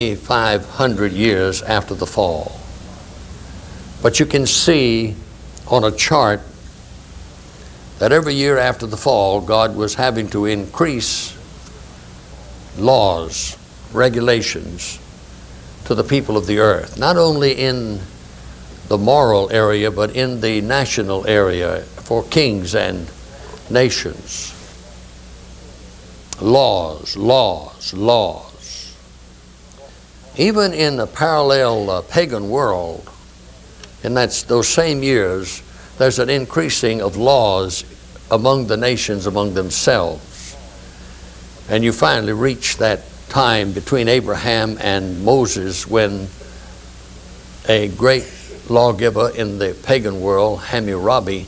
500 years after the fall. But you can see on a chart that every year after the fall, God was having to increase laws, regulations to the people of the earth, not only in the moral area, but in the national area for kings and nations. Laws, laws, laws. Even in a parallel pagan world, in those same years, there's an increasing of laws among the nations, among themselves. And you finally reach that time between Abraham and Moses when a great lawgiver in the pagan world, Hammurabi,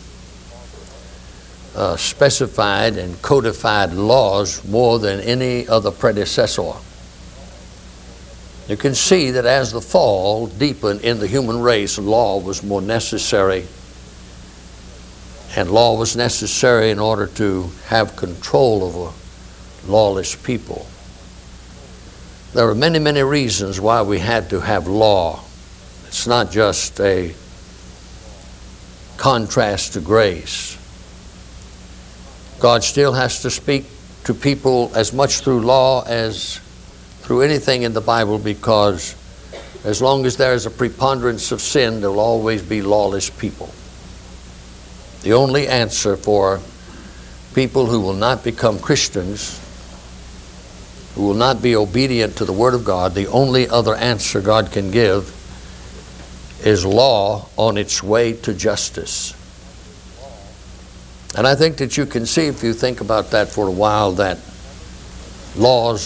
specified and codified laws more than any other predecessor. You can see that as the fall deepened in the human race, law was more necessary. And law was necessary in order to have control over lawless people. There are many, many reasons why we had to have law. It's not just a contrast to grace. God still has to speak to people as much through law as through anything in the Bible, because as long as there is a preponderance of sin, there will always be lawless people. The only answer for people who will not become Christians, who will not be obedient to the Word of God, the only other answer God can give is law on its way to justice. And I think that you can see, if you think about that for a while, that laws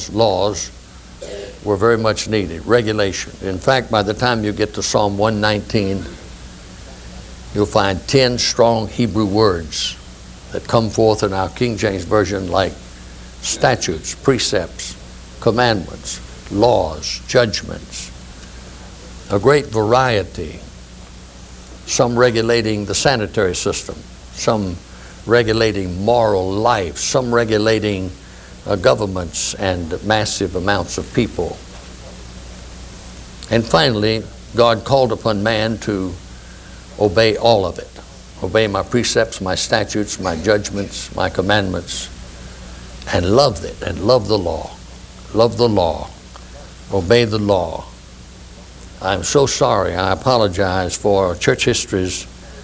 were very much needed. Regulation. In fact, by the time you get to Psalm 119, you'll find 10 strong Hebrew words that come forth in our King James Version, like statutes, precepts, commandments, laws, judgments. A great variety. Some regulating the sanitary system, some regulating moral life, some regulating governments and massive amounts of people. And finally, God called upon man to obey all of it. Obey my precepts, my statutes, my judgments, my commandments, and love it, and love the law. Love the law. Obey the law. I'm so sorry. I apologize for church history's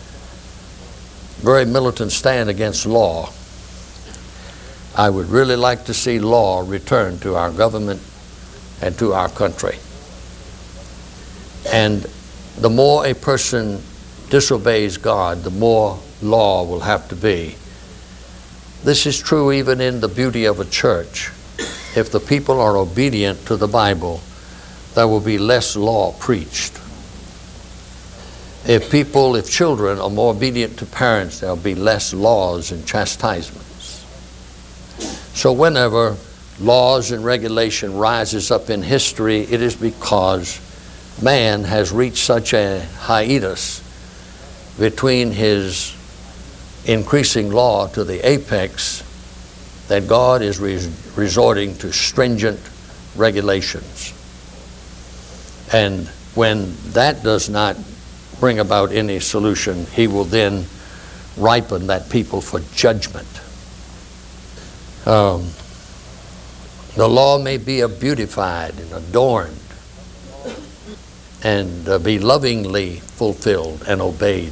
very militant stand against law. I would really like to see law return to our government and to our country. And the more a person disobeys God, the more law will have to be. This is true even in the beauty of a church. If the people are obedient to the Bible, there will be less law preached. If children are more obedient to parents, there will be less laws and chastisements. So whenever laws and regulation rises up in history, it is because man has reached such a hiatus between his increasing law to the apex that God is resorting to stringent regulations. And when that does not bring about any solution, he will then ripen that people for judgment. The law may be beautified and adorned and be lovingly fulfilled and obeyed.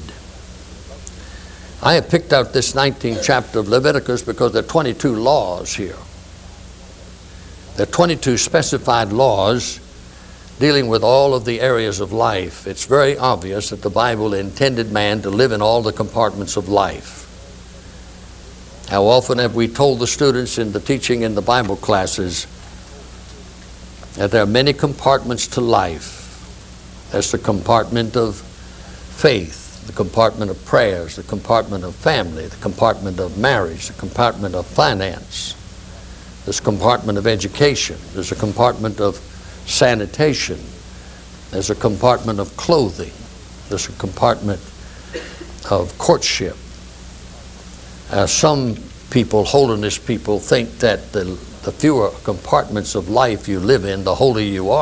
I have picked out this 19th chapter of Leviticus because there are 22 laws here. There are 22 specified laws dealing with all of the areas of life. It's very obvious that the Bible intended man to live in all the compartments of life. How often have we told the students in the teaching in the Bible classes that there are many compartments to life. There's the compartment of faith, the compartment of prayers, the compartment of family, the compartment of marriage, the compartment of finance. There's a compartment of education. There's a compartment of sanitation. There's a compartment of clothing. There's a compartment of courtship. Some people, holiness people, think that the the fewer compartments of life you live in, the holier you are.